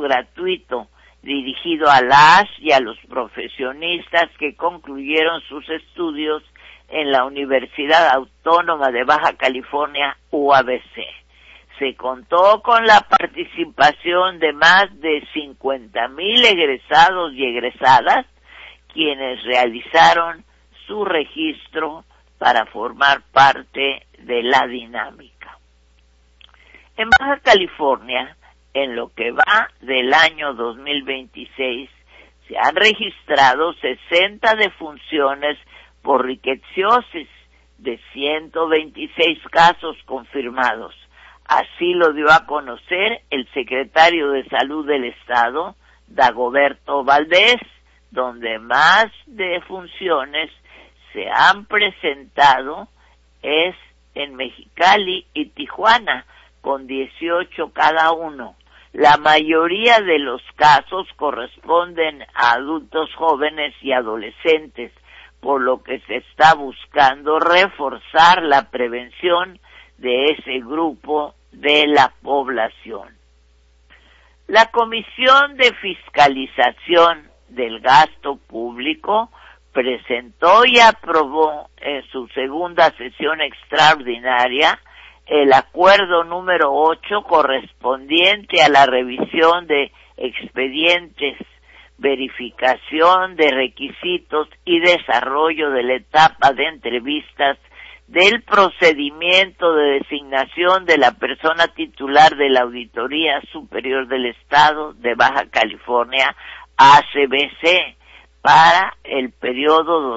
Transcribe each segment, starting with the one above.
gratuito dirigido a las y a los profesionistas que concluyeron sus estudios en la Universidad Autónoma de Baja California, UABC. Se contó con la participación de más de 50,000 egresados y egresadas, quienes realizaron su registro para formar parte de la dinámica. En Baja California, en lo que va del año 2026, se han registrado 60 defunciones por riqueciosis, de 126 casos confirmados. Así lo dio a conocer el secretario de Salud del Estado, Dagoberto Valdés, donde más defunciones se han presentado es en Mexicali y Tijuana, con 18 cada uno. La mayoría de los casos corresponden a adultos jóvenes y adolescentes, por lo que se está buscando reforzar la prevención de ese grupo de la población. La Comisión de Fiscalización del Gasto Público presentó y aprobó en su segunda sesión extraordinaria el acuerdo número 8 correspondiente a la revisión de expedientes, verificación de requisitos y desarrollo de la etapa de entrevistas del procedimiento de designación de la persona titular de la Auditoría Superior del Estado de Baja California, ACBC, para el periodo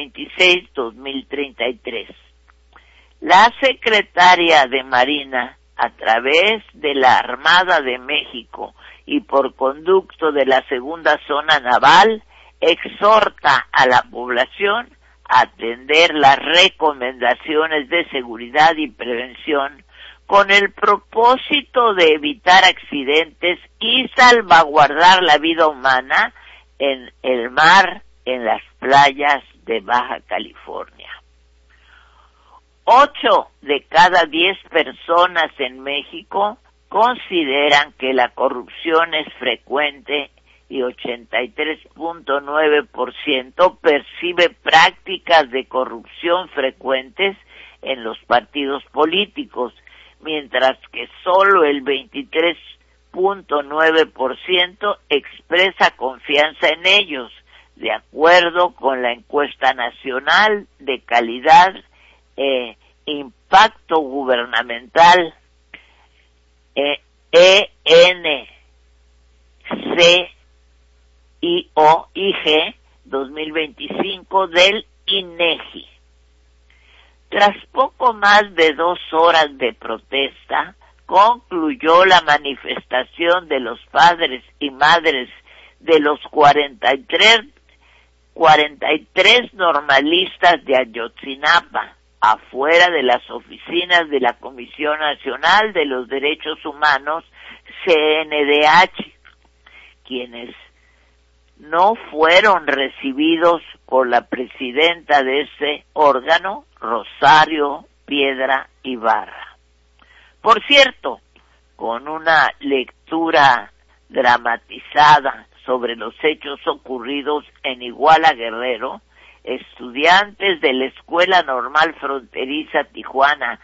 2026-2033. La secretaria de Marina, a través de la Armada de México y por conducto de la Segunda Zona Naval, exhorta a la población a atender las recomendaciones de seguridad y prevención con el propósito de evitar accidentes y salvaguardar la vida humana en el mar, en las playas de Baja California. 8 de cada 10 personas en México consideran que la corrupción es frecuente y 83.9% percibe prácticas de corrupción frecuentes en los partidos políticos, mientras que solo el 23.9% expresa confianza en ellos, de acuerdo con la encuesta nacional de calidad e impacto gubernamental ENCIOIG 2025 del INEGI. Tras poco más de 2 horas de protesta, concluyó la manifestación de los padres y madres de los 43 normalistas de Ayotzinapa, afuera de las oficinas de la Comisión Nacional de los Derechos Humanos, CNDH, quienes no fueron recibidos por la presidenta de ese órgano, Rosario Piedra Ibarra. Por cierto, con una lectura dramatizada sobre los hechos ocurridos en Iguala, Guerrero, estudiantes de la Escuela Normal Fronteriza Tijuana,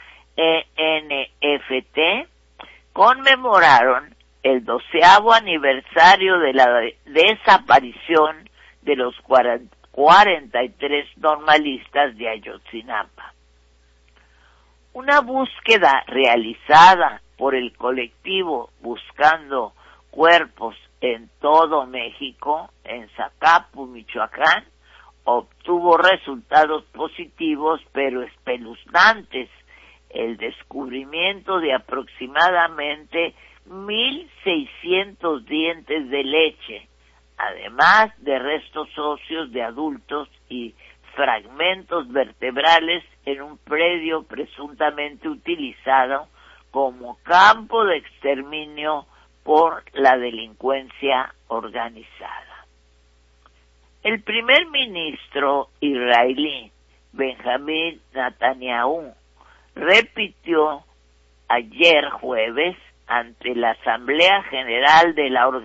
ENFT, conmemoraron el 12º aniversario de la desaparición de los 43 normalistas de Ayotzinapa. Una búsqueda realizada por el colectivo Buscando Cuerpos en todo México, en Zacapu, Michoacán, obtuvo resultados positivos pero espeluznantes. El descubrimiento de aproximadamente 1,600 dientes de leche, además de restos óseos de adultos y fragmentos vertebrales en un predio presuntamente utilizado como campo de exterminio por la delincuencia organizada. El primer ministro israelí, Benjamín Netanyahu, repitió ayer jueves ante la Asamblea General de la